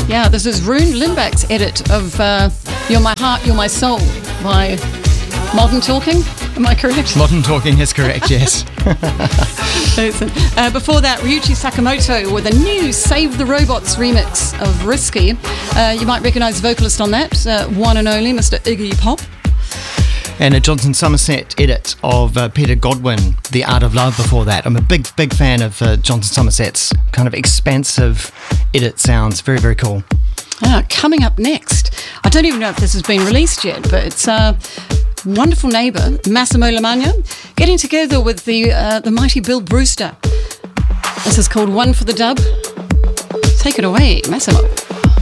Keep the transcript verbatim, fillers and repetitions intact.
Yeah, this is Rune Lindback's edit of uh, You're My Heart, You're My Soul by Modern Talking. Am I correct? Modern Talking is correct, yes. uh, before that, Ryuichi Sakamoto with a new Save the Robots remix of Risky. Uh, you might recognise the vocalist on that, uh, one and only Mister Iggy Pop. And a Johnson Somerset edit of uh, Peter Godwin, The Art of Love before that. I'm a big, big fan of uh, Johnson Somerset's kind of expansive edit sounds. Very, very cool. Ah, coming up next, I don't even know if this has been released yet, but it's uh, wonderful neighbour, Massimo Lamagna, getting together with the, uh, the mighty Bill Brewster. This is called One for the Dub. Take it away, Massimo.